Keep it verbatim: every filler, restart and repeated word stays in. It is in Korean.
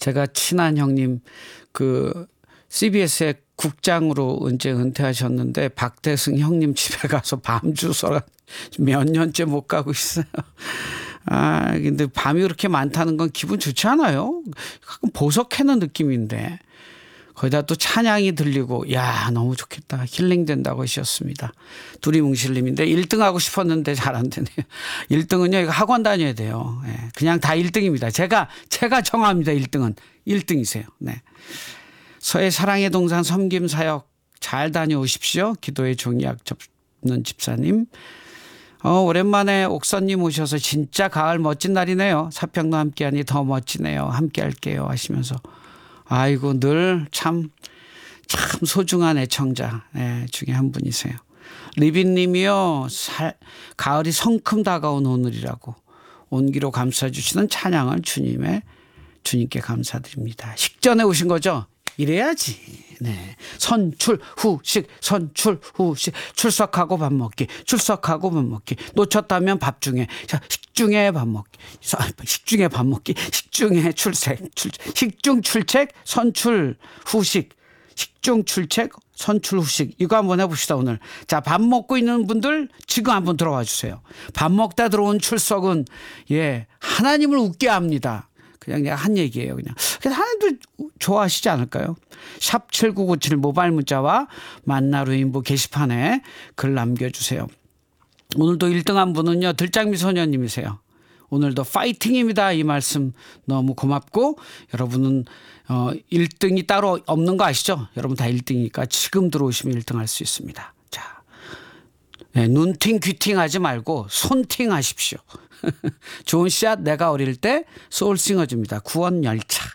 제가 친한 형님 그 씨비에스의 국장으로 언제 은퇴하셨는데 박대승 형님 집에 가서 밤 주소라 몇 년째 못 가고 있어요. 아, 근데 밤이 그렇게 많다는 건 기분 좋지 않아요? 가끔 보석해는 느낌인데 거기다 또 찬양이 들리고 야 너무 좋겠다. 힐링된다고 하셨습니다. 두리뭉실님인데 일 등 하고 싶었는데 잘 안 되네요. 일 등은요 이거 학원 다녀야 돼요. 네, 그냥 다 일 등입니다. 제가 제가 정합니다. 일 등은 일 등이세요. 네. 서해 사랑의 동산 섬김 사역 잘 다녀오십시오. 기도의 종이약 접는 집사님. 어, 오랜만에 옥선님 오셔서 진짜 가을 멋진 날이네요. 사평도 함께하니 더 멋지네요. 함께할게요 하시면서 아이고 늘 참 참 소중한 애청자 네, 중에 한 분이세요. 리빈님이요. 살, 가을이 성큼 다가온 오늘이라고 온기로 감싸주시는 찬양을 주님의 주님께 감사드립니다. 식전에 오신 거죠? 이래야지. 네. 선출 후식 선출 후식 출석하고 밥 먹기 출석하고 밥 먹기 놓쳤다면 밥 중에 식중에 밥 먹기 식중에 밥 먹기 식중에 출첵 출 식중 출첵 선출 후식 식중 출첵 선출 후식 이거 한번 해봅시다 오늘. 자, 밥 먹고 있는 분들 지금 한번 들어와 주세요. 밥 먹다 들어온 출석은 예 하나님을 웃게 합니다. 그냥 내가 한 얘기예요. 그냥. 그래서 하나님도 좋아하시지 않을까요? 샵 칠구구칠 모바일 문자와 만나루인보 게시판에 글 남겨주세요. 오늘도 일 등 한 분은요. 들장미 소녀님이세요. 오늘도 파이팅입니다. 이 말씀 너무 고맙고 여러분은 어, 일 등이 따로 없는 거 아시죠? 여러분 다 일 등이니까 지금 들어오시면 일 등 할 수 있습니다. 자, 네, 눈팅 귀팅 하지 말고 손팅 하십시오. 좋은 씨앗 내가 어릴 때 소울싱어즈입니다. 구원열차.